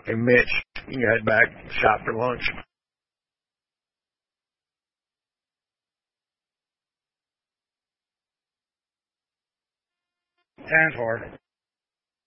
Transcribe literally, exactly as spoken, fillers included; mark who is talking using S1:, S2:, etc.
S1: Hey, Mitch, you can head back, shop for lunch. ten four.